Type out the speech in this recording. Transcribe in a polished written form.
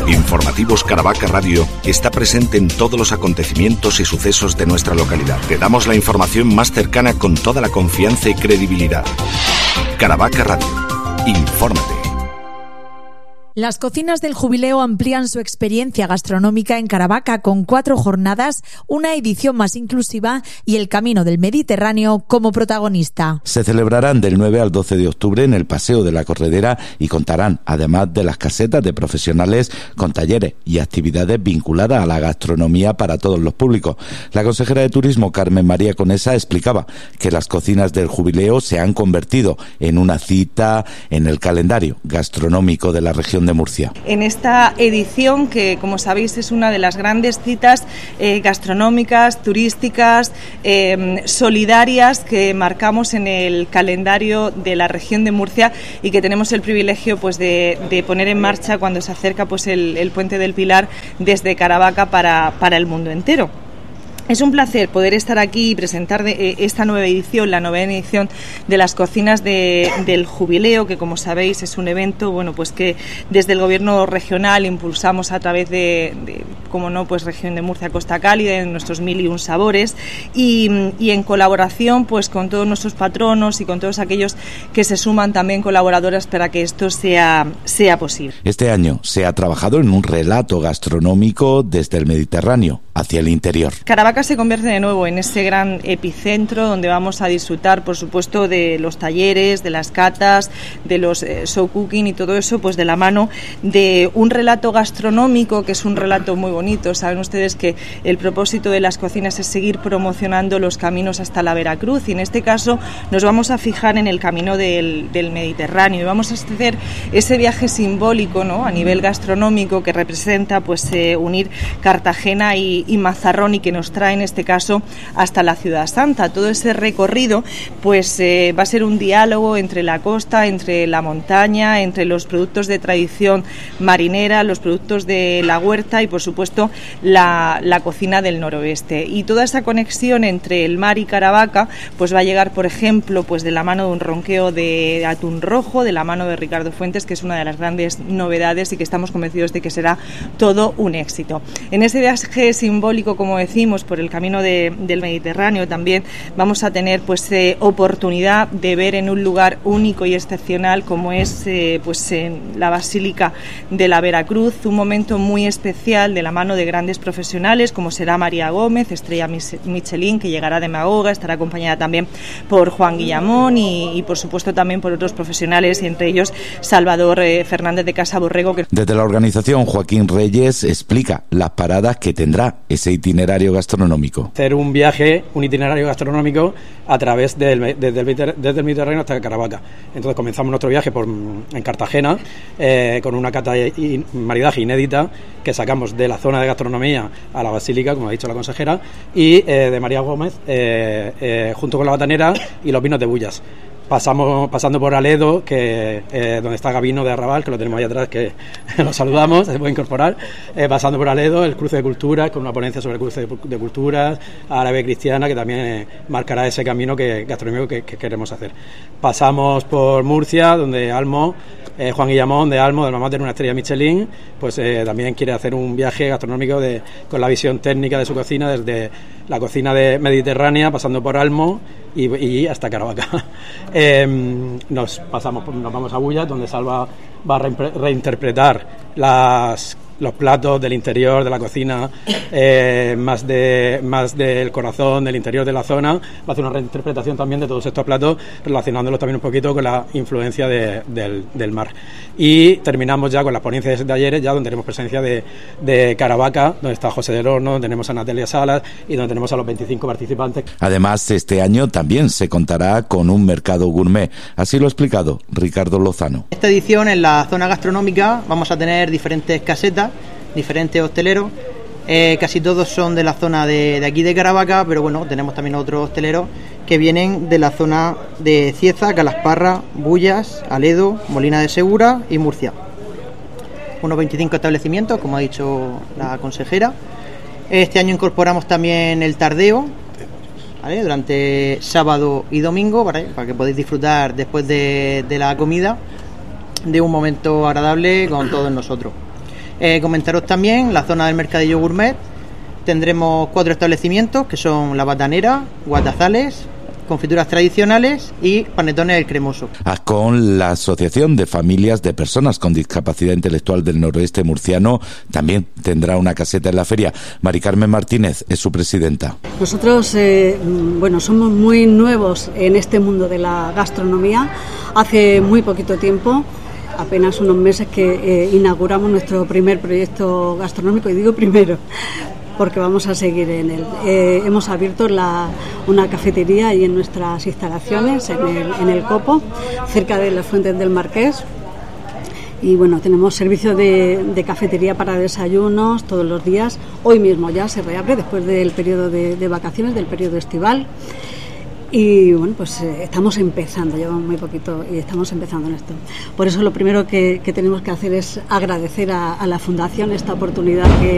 Informativos Caravaca Radio está presente en todos los acontecimientos y sucesos de nuestra localidad. Te damos la información más cercana con toda la confianza y credibilidad. Caravaca Radio. Infórmate. Las cocinas del Jubileo amplían su experiencia gastronómica en Caravaca con 4 jornadas, una edición más inclusiva y el Camino del Mediterráneo como protagonista. Se celebrarán del 9 al 12 de octubre en el Paseo de la Corredera y contarán, además de las casetas de profesionales, con talleres y actividades vinculadas a la gastronomía para todos los públicos. La consejera de Turismo, Carmen María Conesa, explicaba que las cocinas del Jubileo se han convertido en una cita en el calendario gastronómico de la región de Murcia. En esta edición, que como sabéis es una de las grandes citas gastronómicas, turísticas, solidarias que marcamos en el calendario de la región de Murcia y que tenemos el privilegio pues de poner en marcha cuando se acerca pues el Puente del Pilar desde Caravaca para el mundo entero. Es un placer poder estar aquí y presentar esta nueva edición, la novena edición de las cocinas del Jubileo, que como sabéis es un evento pues que desde el Gobierno regional impulsamos a través de como no, pues Región de Murcia, Costa Cálida, en nuestros 1001 sabores y en colaboración pues con todos nuestros patronos y con todos aquellos que se suman también colaboradoras para que esto sea posible. Este año se ha trabajado en un relato gastronómico desde el Mediterráneo hacia el interior. Caravaca se convierte de nuevo en ese gran epicentro donde vamos a disfrutar, por supuesto, de los talleres, de las catas, de los show cooking y todo eso, pues de la mano de un relato gastronómico que es un relato muy bonito. Saben ustedes que el propósito de las cocinas es seguir promocionando los caminos hasta la Veracruz y en este caso nos vamos a fijar en el camino del Mediterráneo y vamos a hacer ese viaje simbólico, ¿no?, a nivel gastronómico que representa pues unir Cartagena y Mazarrón y que nos trae en este caso hasta la Ciudad Santa. Todo ese recorrido pues va a ser un diálogo entre la costa, entre la montaña, entre los productos de tradición marinera, los productos de la huerta y por supuesto la cocina del noroeste. Y toda esa conexión entre el mar y Caravaca pues va a llegar, por ejemplo, pues de la mano de un ronqueo de atún rojo, de la mano de Ricardo Fuentes, que es una de las grandes novedades y que estamos convencidos de que será todo un éxito. En ese viaje simbólico, como decimos, por el camino del Mediterráneo también vamos a tener pues oportunidad de ver en un lugar único y excepcional como es pues en la Basílica de la Veracruz, un momento muy especial de la mano de grandes profesionales como será María Gómez, estrella Michelin, que llegará de Magoga, estará acompañada también por Juan Guillamón y por supuesto también por otros profesionales y entre ellos Salvador Fernández de Casa Borrego. Desde la organización, Joaquín Reyes explica las paradas que tendrá ese itinerario gastronómico. Hacer un viaje, un itinerario gastronómico a través desde el Mediterráneo hasta Caravaca. Entonces comenzamos nuestro viaje en Cartagena con una cata y maridaje inédita que sacamos de la zona de gastronomía a la Basílica, como ha dicho la consejera, y de María Gómez junto con la Batanera y los vinos de Bullas. Pasando por Aledo, que donde está Gabino de Arrabal, que lo tenemos ahí atrás, que lo saludamos, se puede incorporar. Pasando por Aledo, el cruce de culturas, con una ponencia sobre el cruce de culturas árabe cristiana, que también marcará ese camino gastronómico que queremos hacer. Pasamos por Murcia, donde Almo, Juan Guillamón de Almo, de la tener una estrella Michelin, pues también quiere hacer un viaje gastronómico con la visión técnica de su cocina, desde la cocina mediterránea, pasando por Almo y hasta Caravaca. Nos vamos a Bullas, donde Salva va a reinterpretar los platos del interior de la cocina, más del corazón, del interior de la zona. Va a hacer una reinterpretación también de todos estos platos, relacionándolos también un poquito con la influencia del mar. Y terminamos ya con las ponencias de talleres, ya donde tenemos presencia de Caravaca, donde está José del Horno, donde tenemos a Natalia Salas y donde tenemos a los 25 participantes. Además, este año también se contará con un mercado gourmet. Así lo ha explicado Ricardo Lozano. Esta edición, en la zona gastronómica, vamos a tener diferentes casetas, diferentes hosteleros. Casi todos son de la zona de aquí de Caravaca, pero bueno, tenemos también otros hosteleros que vienen de la zona de Cieza, Calasparra, Bullas, Aledo, Molina de Segura y Murcia. Unos 25 establecimientos, como ha dicho la consejera. Este año incorporamos también el tardeo, ¿vale?, durante sábado y domingo, para que podáis disfrutar después de la comida de un momento agradable con todos nosotros. Comentaros también la zona del Mercadillo Gourmet. Tendremos 4 establecimientos que son La Batanera, Guatazales, confituras tradicionales y panetones El Cremoso. Ascon, la Asociación de Familias de Personas con Discapacidad Intelectual del Noroeste Murciano, también tendrá una caseta en la feria. Mari Carmen Martínez es su presidenta. Nosotros, somos muy nuevos en este mundo de la gastronomía. Hace muy poquito tiempo, apenas unos meses, que inauguramos nuestro primer proyecto gastronómico, y digo primero porque vamos a seguir en él. Hemos abierto una cafetería ahí en nuestras instalaciones, en el Copo, cerca de las Fuentes del Marqués. Y bueno, tenemos servicio de cafetería para desayunos todos los días. Hoy mismo ya se reabre después del periodo de vacaciones, del periodo estival. Y bueno, pues estamos empezando, llevamos muy poquito y estamos empezando en esto. Por eso lo primero que tenemos que hacer es agradecer a la Fundación esta oportunidad